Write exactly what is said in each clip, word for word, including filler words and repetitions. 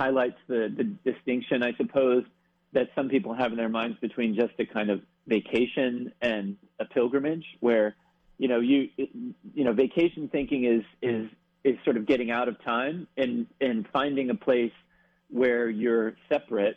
highlights the, the distinction, I suppose, that some people have in their minds between just a kind of vacation and a pilgrimage, where, you know, you, you know, vacation thinking is, is, is sort of getting out of time and, and finding a place where you're separate,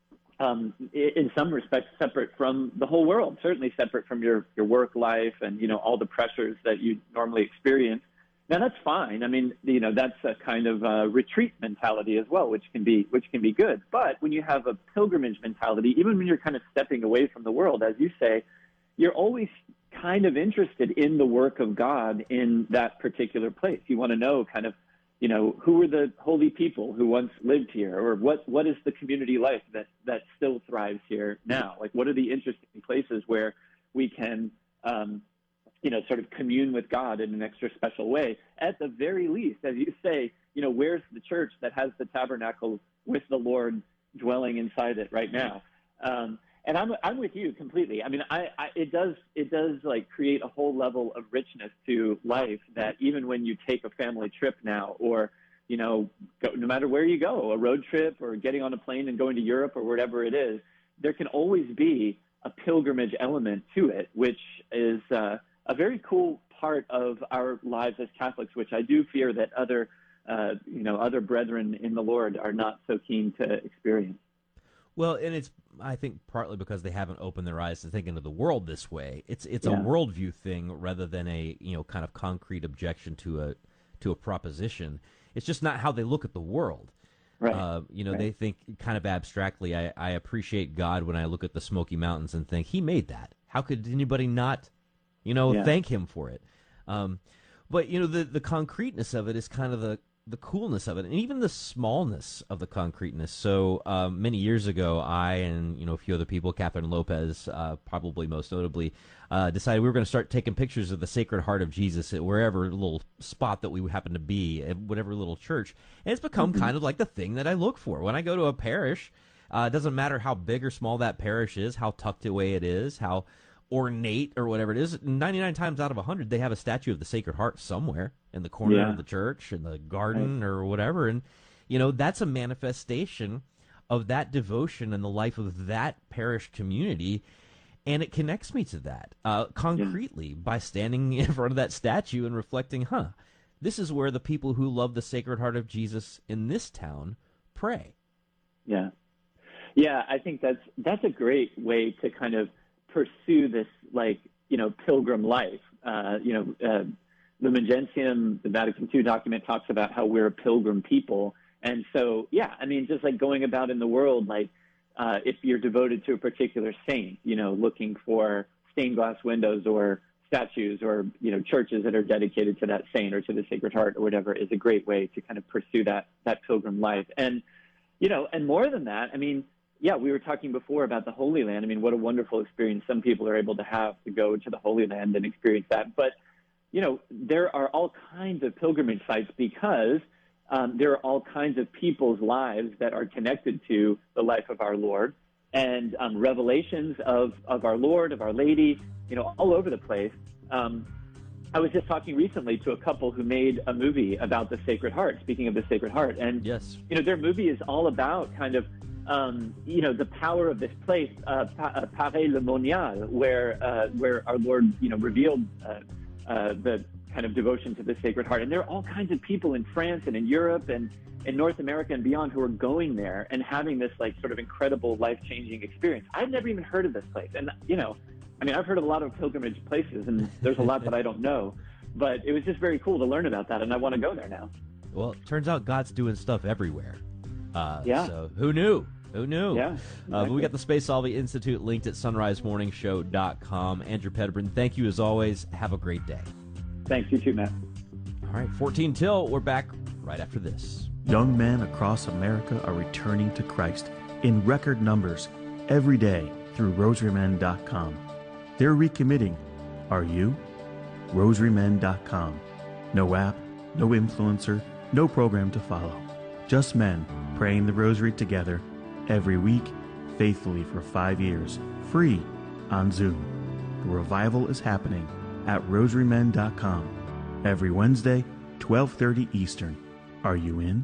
um, in some respects, separate from the whole world, certainly separate from your, your work life and, you know, all the pressures that you normally experience. Now, that's fine. I mean, you know, that's a kind of a retreat mentality as well, which can be which can be good. But when you have a pilgrimage mentality, even when you're kind of stepping away from the world, as you say, you're always kind of interested in the work of God in that particular place. You want to know kind of, you know, who were the holy people who once lived here, or what, what is the community life that, that still thrives here now? Like, what are the interesting places where we can, um, you know, sort of commune with God in an extra special way? At the very least, as you say, you know, where's the church that has the tabernacle with the Lord dwelling inside it right now? Um, and I'm, I'm with you completely. I mean, I, I, it does, it does like create a whole level of richness to life that even when you take a family trip now, or, you know, go, no matter where you go, a road trip or getting on a plane and going to Europe or whatever it is, there can always be a pilgrimage element to it, which is, uh, a very cool part of our lives as Catholics, which I do fear that other, uh, you know, other brethren in the Lord are not so keen to experience. Well, and it's, I think, partly because they haven't opened their eyes to thinking of the world this way. It's it's Yeah. a worldview thing rather than a, you know, kind of concrete objection to a to a proposition. It's just not how they look at the world. Right. Uh, you know, right. they think kind of abstractly. I, I appreciate God when I look at the Smoky Mountains and think He made that. How could anybody not, you know, Yeah. thank Him for it? Um, but, you know, the, the concreteness of it is kind of the, the coolness of it, and even the smallness of the concreteness. So um, many years ago, I and, you know, a few other people, Catherine Lopez, uh, probably most notably, uh, decided we were going to start taking pictures of the Sacred Heart of Jesus at wherever little spot that we would happen to be, at whatever little church. And it's become Mm-hmm. kind of like the thing that I look for. When I go to a parish, uh, it doesn't matter how big or small that parish is, how tucked away it is, how ornate or whatever it is, ninety-nine times out of one hundred, they have a statue of the Sacred Heart somewhere in the corner Yeah. of the church, in the garden, right, or whatever. And, you know, that's a manifestation of that devotion and the life of that parish community. And it connects me to that uh, concretely yeah. by standing in front of that statue and reflecting, huh, this is where the people who love the Sacred Heart of Jesus in this town pray. Yeah. Yeah, I think that's that's a great way to kind of pursue this, like, you know, pilgrim life. Uh, you know, uh, Lumen Gentium, the Vatican two document, talks about how we're a pilgrim people. And so, yeah, I mean, just like going about in the world, like uh, if you're devoted to a particular saint, you know, looking for stained glass windows or statues or, you know, churches that are dedicated to that saint or to the Sacred Heart or whatever is a great way to kind of pursue that, that pilgrim life. And, you know, and more than that, I mean, yeah, we were talking before about the Holy Land. I mean, what a wonderful experience some people are able to have to go to the Holy Land and experience that. But, you know, there are all kinds of pilgrimage sites because um, there are all kinds of people's lives that are connected to the life of our Lord, and um, revelations of, of our Lord, of Our Lady, you know, all over the place. Um, I was just talking recently to a couple who made a movie about the Sacred Heart, speaking of the Sacred Heart. And, yes, you know, their movie is all about kind of, Um, you know, the power of this place, uh, Paray-le-Monial, where uh, where our Lord, you know, revealed uh, uh, the kind of devotion to the Sacred Heart. And there are all kinds of people in France and in Europe and in North America and beyond who are going there and having this, like, sort of incredible life-changing experience. I've never even heard of this place. And, you know, I mean, I've heard of a lot of pilgrimage places, and there's a lot that I don't know. But it was just very cool to learn about that, and I want to go there now. Well, it turns out God's doing stuff everywhere. Uh, yeah. So who knew? Who knew? Yeah. Exactly. Uh, but we got the Space Solvi Institute linked at sunrise morning show dot com. Andrew Petibren, thank you as always. Have a great day. Thanks. You too, Matt. All right, fourteen till. We're back right after this. Young men across America are returning to Christ in record numbers every day through rosary men dot com. They're recommitting. Are you? rosary men dot com. No app, no influencer, no program to follow. Just men praying the rosary together every week, faithfully for five years, free on Zoom. The revival is happening at rosary men dot com every Wednesday, twelve thirty Eastern. Are you in?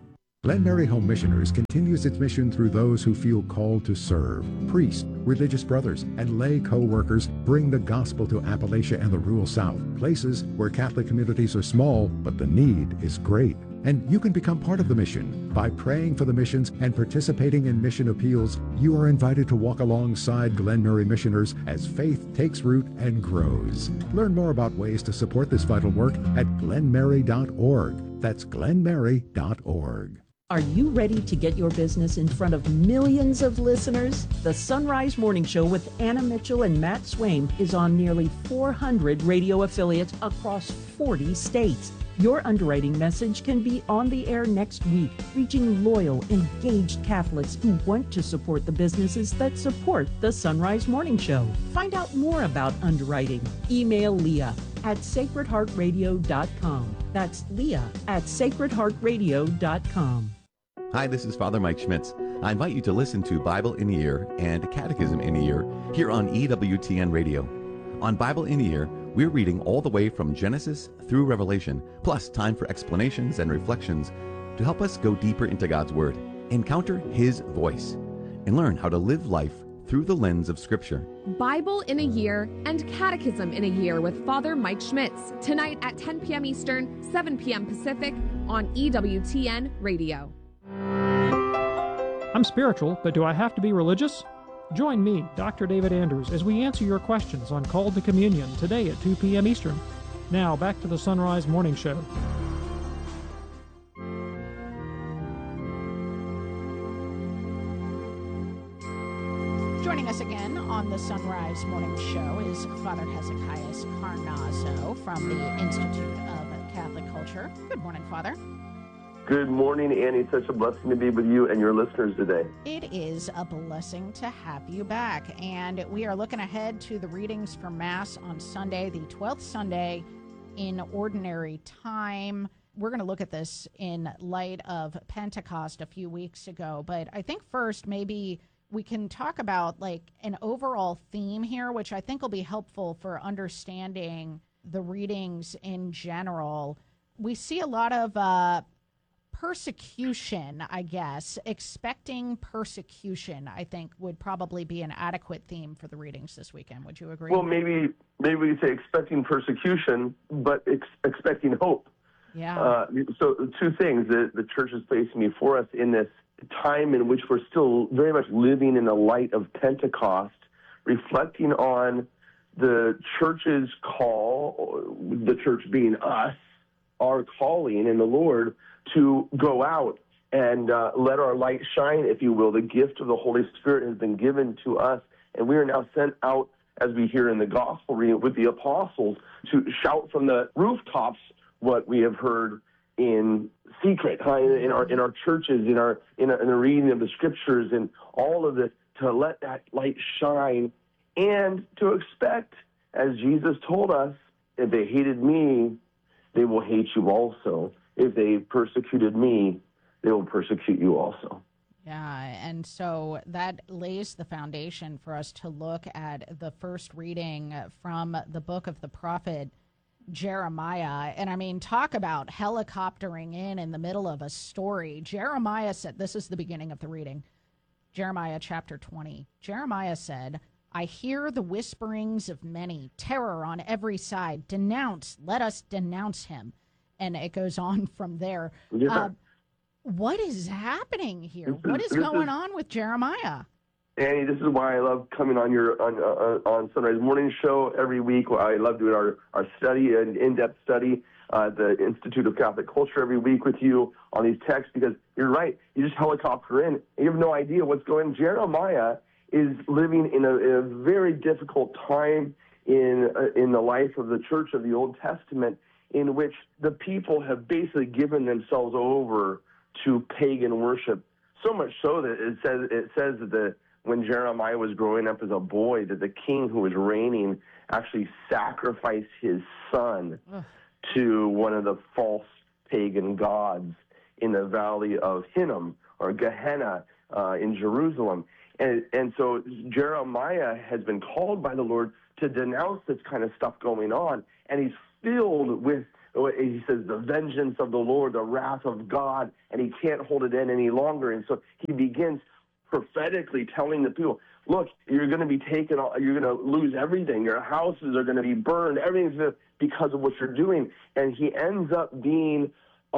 Glen Mary Home Missioners continues its mission through those who feel called to serve. Priests, religious brothers, and lay co-workers bring the gospel to Appalachia and the rural South, places where Catholic communities are small, but the need is great. And you can become part of the mission. By praying for the missions and participating in mission appeals, you are invited to walk alongside Glen Mary missioners as faith takes root and grows. Learn more about ways to support this vital work at glen mary dot org. That's glen mary dot org. Are you ready to get your business in front of millions of listeners? The Sunrise Morning Show with Anna Mitchell and Matt Swain is on nearly four hundred radio affiliates across forty states. Your underwriting message can be on the air next week, reaching loyal, engaged Catholics who want to support the businesses that support the Sunrise Morning Show. Find out more about underwriting. Email Leah at sacred heart radio dot com. That's Leah at sacred heart radio dot com. Hi, this is Father Mike Schmitz. I invite you to listen to Bible in a Year and Catechism in a Year here on E W T N Radio. On Bible in a Year, we're reading all the way from Genesis through Revelation, plus time for explanations and reflections to help us go deeper into God's Word, encounter His voice, and learn how to live life through the lens of Scripture. Bible in a Year and Catechism in a Year with Father Mike Schmitz, tonight at ten p.m. Eastern, seven p.m. Pacific on E W T N Radio. I'm spiritual, but do I have to be religious? Join me, Doctor David Andrews, as we answer your questions on Called to Communion today at two p.m. Eastern. Now, back to the Sunrise Morning Show. Joining us again on the Sunrise Morning Show is Father Hezekiah Carnazzo from the Institute of Catholic Culture. Good morning, Father. Good morning, Annie. It's such a blessing to be with you and your listeners today. It is a blessing to have you back. And we are looking ahead to the readings for Mass on Sunday, the twelfth Sunday in Ordinary Time. We're going to look at this in light of Pentecost a few weeks ago. But I think first maybe we can talk about like an overall theme here, which I think will be helpful for understanding the readings in general. We see a lot of uh, persecution, I guess. Expecting persecution, I think, would probably be an adequate theme for the readings this weekend. Would you agree? Well, maybe maybe we could say expecting persecution, but ex- expecting hope. Yeah. Uh, so two things that the church is placing before us in this time in which we're still very much living in the light of Pentecost, reflecting on the church's call, the church being us, our calling in the Lord, to go out and uh, let our light shine, if you will. The gift of the Holy Spirit has been given to us, and we are now sent out, as we hear in the gospel reading, with the apostles to shout from the rooftops what we have heard in secret, huh? in, in our in our churches, in our in, our, in the reading of the scriptures, and all of this, to let that light shine, and to expect, as Jesus told us, if they hated me, they will hate you also. If they persecuted me, they will persecute you also. Yeah, and so that lays the foundation for us to look at the first reading from the book of the prophet Jeremiah. And I mean, talk about helicoptering in in the middle of a story. Jeremiah said, this is the beginning of the reading, Jeremiah chapter twenty. Jeremiah said, I hear the whisperings of many, terror on every side. Denounce, let us denounce him. And it goes on from there. Yeah. Uh, what is happening here? This What is, is going is, on with Jeremiah? Annie, this is why I love coming on your on uh, on Sunrise Morning Show every week. I love doing our, our study, an in-depth study uh, at the Institute of Catholic Culture every week with you on these texts, because you're right. You just helicopter in, and you have no idea what's going on. Jeremiah is living in a, in a very difficult time in uh, in the life of the church of the Old Testament, in which the people have basically given themselves over to pagan worship, so much so that it says it says that the, when Jeremiah was growing up as a boy, that the king who was reigning actually sacrificed his son Ugh. to one of the false pagan gods in the valley of Hinnom, or Gehenna, uh, in Jerusalem. And, and so Jeremiah has been called by the Lord to denounce this kind of stuff going on, and he's filled with he says, the vengeance of the Lord, the wrath of God, and he can't hold it in any longer. And so he begins prophetically telling the people, look, you're going to be taken, you're going to lose everything. Your houses are going to be burned. Everything's going to, because of what you're doing. And he ends up being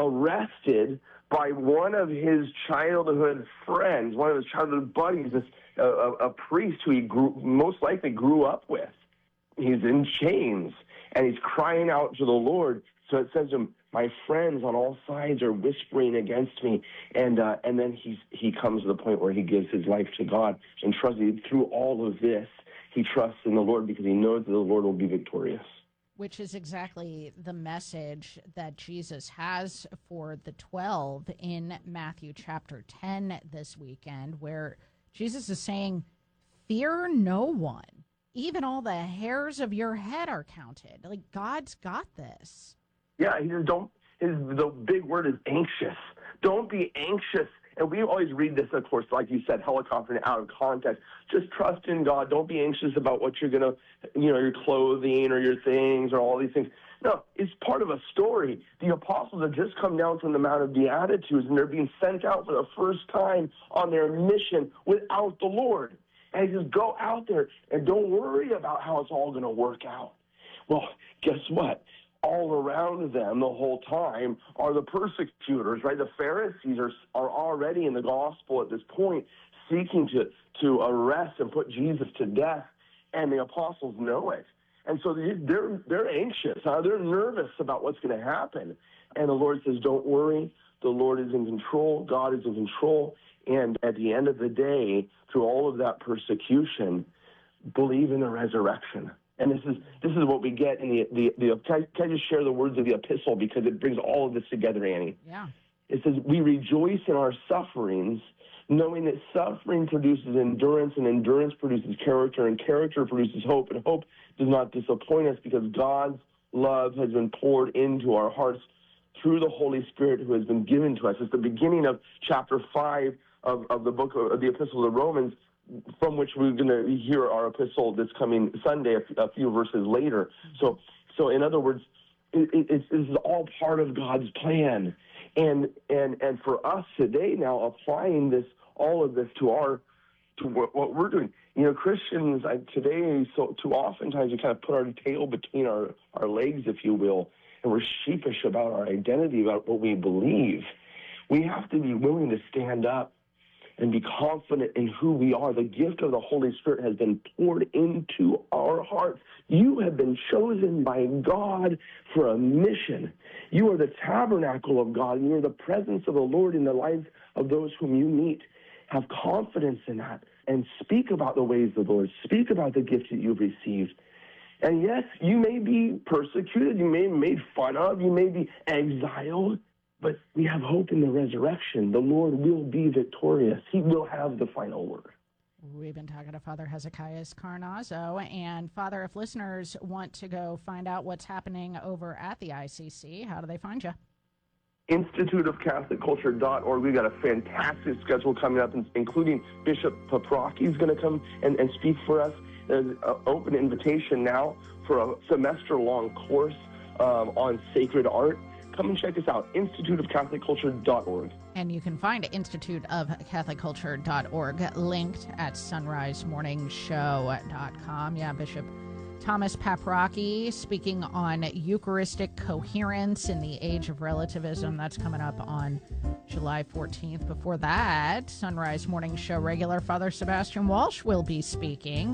arrested by one of his childhood friends, one of his childhood buddies, this, a, a priest who he grew, most likely grew up with. He's in chains, and he's crying out to the Lord. So it says to him, my friends on all sides are whispering against me. And uh, and then he's, he comes to the point where he gives his life to God and trusts him. Through all of this, he trusts in the Lord because he knows that the Lord will be victorious. Which is exactly the message that Jesus has for the twelve in Matthew chapter ten this weekend, where Jesus is saying, fear no one. Even all the hairs of your head are counted. Like, God's got this. Yeah, he says, don't, his, the big word is anxious. Don't be anxious. And we always read this, of course, like you said, helicoptering out of context. Just trust in God. Don't be anxious about what you're going to, you know, your clothing or your things or all these things. No, it's part of a story. The apostles have just come down from the Mount of Beatitudes, and they're being sent out for the first time on their mission without the Lord. And he says, go out there and don't worry about how it's all going to work out. Well, guess what? All around them the whole time are the persecutors, right? The Pharisees are are already in the gospel at this point, seeking to, to arrest and put Jesus to death, and the apostles know it. And so they're, they're anxious. Huh? They're nervous about what's going to happen. And the Lord says, don't worry. The Lord is in control. God is in control. And at the end of the day, through all of that persecution, believe in the resurrection. And this is this is what we get in the, the, the can, I, can I just share the words of the epistle, because it brings all of this together, Annie? Yeah. It says, we rejoice in our sufferings, knowing that suffering produces endurance, and endurance produces character, and character produces hope, and hope does not disappoint us, because God's love has been poured into our hearts through the Holy Spirit who has been given to us. It's the beginning of chapter five of, of the book of the Epistle of Romans, from which we're going to hear our epistle this coming Sunday, a, a few verses later. So, so in other words, it, it, it's, this is all part of God's plan. And, and, and for us today now, applying this, all of this to our, to what, what we're doing. You know, Christians I, today, so too oftentimes we kind of put our tail between our, our legs, if you will, and we're sheepish about our identity, about what we believe. We have to be willing to stand up and be confident in who we are. The gift of the Holy Spirit has been poured into our hearts. You have been chosen by God for a mission. You are the tabernacle of God, and you are the presence of the Lord in the lives of those whom you meet. Have confidence in that, and speak about the ways of the Lord. Speak about the gifts that you've received. And yes, you may be persecuted, you may be made fun of, you may be exiled, but we have hope in the resurrection. The Lord will be victorious. He will have the final word. We've been talking to Father Hezekiah Carnazzo. And, Father, if listeners want to go find out what's happening over at the I C C, how do they find you? Institute of Catholic Culture dot org. We've got a fantastic schedule coming up, including Bishop Paprocki is going to come and, and speak for us. There's an open invitation now for a semester-long course um, on sacred art. Come and check us out, Institute of Catholic Culture dot org. And you can find Institute of Catholic Culture dot org linked at sunrise morning show dot com. Yeah, Bishop Thomas Paprocki speaking on Eucharistic coherence in the age of relativism. That's coming up on July fourteenth. Before that, Sunrise Morning Show regular Father Sebastian Walsh will be speaking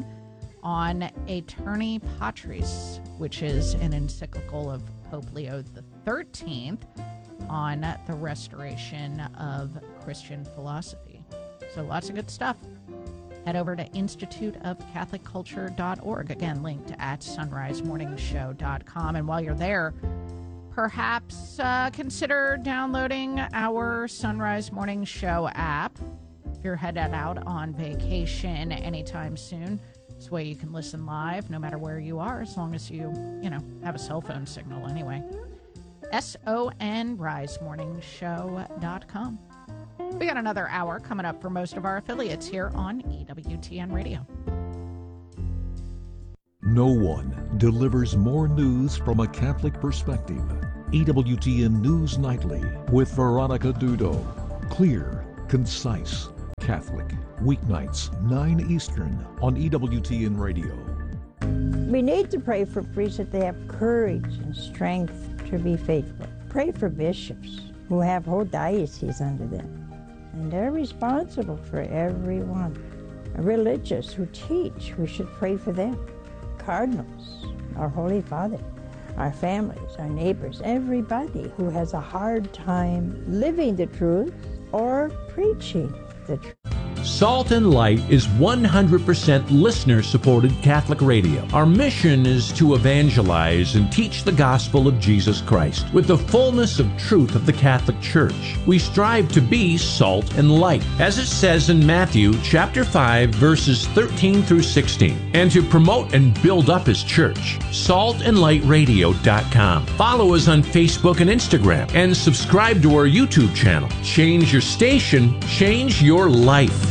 on Aeterni Patris, which is an encyclical of Pope Leo the thirteenth on the restoration of Christian philosophy. So lots of good stuff. Head over to Institute of Catholic Culture dot org, again linked at sunrise morning show dot com. And while you're there, perhaps uh, consider downloading our Sunrise Morning Show app if you're headed out on vacation anytime soon. This way you can listen live no matter where you are, as long as you, you know, have a cell phone signal anyway. S O N rise morning show dot com. We got another hour coming up for most of our affiliates here on E W T N Radio. No one delivers more news from a Catholic perspective. E W T N News Nightly with Veronica Dudo. Clear, concise, Catholic. Weeknights, nine Eastern on E W T N Radio. We need to pray for priests that they have courage and strength to be faithful. Pray for bishops who have whole dioceses under them, and they're responsible for everyone. Religious who teach, we should pray for them. Cardinals, our Holy Father, our families, our neighbors, everybody who has a hard time living the truth or preaching the truth. Salt and Light is one hundred percent listener-supported Catholic radio. Our mission is to evangelize and teach the gospel of Jesus Christ with the fullness of truth of the Catholic Church. We strive to be salt and light, as it says in Matthew chapter five, verses thirteen through sixteen, and to promote and build up His church. salt and light radio dot com. Follow us on Facebook and Instagram, and subscribe to our YouTube channel. Change your station, change your life.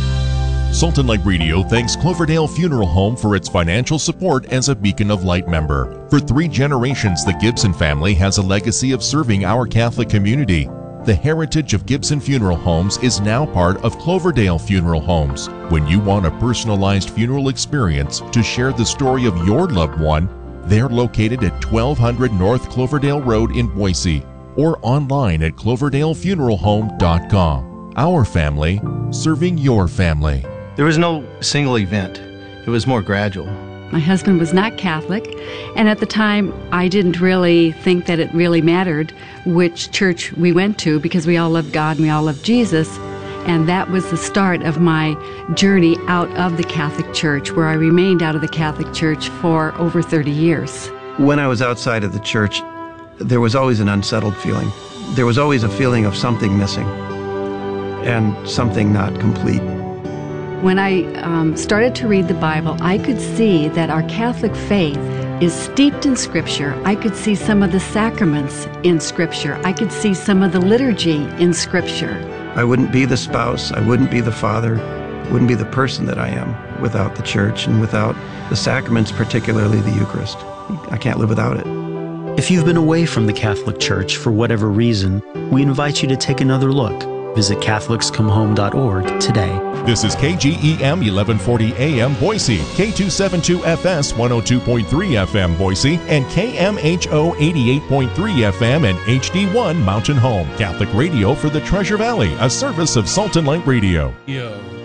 Salt and Light Radio thanks Cloverdale Funeral Home for its financial support as a Beacon of Light member. For three generations, the Gibson family has a legacy of serving our Catholic community. The heritage of Gibson Funeral Homes is now part of Cloverdale Funeral Homes. When you want a personalized funeral experience to share the story of your loved one, they're located at twelve hundred North Cloverdale Road in Boise, or online at cloverdale funeral home dot com. Our family, serving your family. There was no single event. It was more gradual. My husband was not Catholic, and at the time I didn't really think that it really mattered which church we went to, because we all loved God and we all loved Jesus. And that was the start of my journey out of the Catholic Church, where I remained out of the Catholic Church for over thirty years. When I was outside of the church, there was always an unsettled feeling. There was always a feeling of something missing and something not complete. When I um, started to read the Bible, I could see that our Catholic faith is steeped in Scripture. I could see some of the sacraments in Scripture. I could see some of the liturgy in Scripture. I wouldn't be the spouse, I wouldn't be the father, wouldn't be the person that I am without the church and without the sacraments, particularly the Eucharist. I can't live without it. If you've been away from the Catholic Church for whatever reason, we invite you to take another look. Visit Catholics Come Home dot org today. This is K G E M eleven forty A M Boise, K two seventy-two F S one oh two point three F M Boise, and K M H O eighty-eight point three F M and H D one Mountain Home. Catholic radio for the Treasure Valley, a service of Salt and Light Radio. Yo.